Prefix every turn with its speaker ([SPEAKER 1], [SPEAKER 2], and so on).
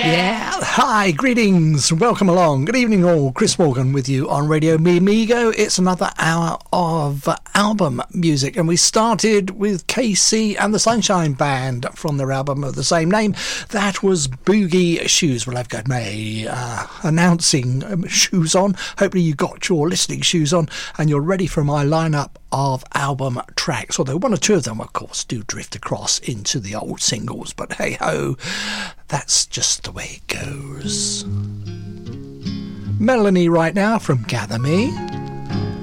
[SPEAKER 1] Yeah, hi, greetings, welcome along. Good evening all, Chris Morgan with you on Radio Mi Amigo. It's another hour of album music, and we started with KC and the Sunshine Band from their album of the same name. That was Boogie Shoes. Well, I've got my announcing shoes on. Hopefully you got your listening shoes on and you're ready for my lineup of album tracks, although one or two of them, of course, do drift across into the old singles, but hey-ho, that's just the way it goes. Melanie right now from Gather Me.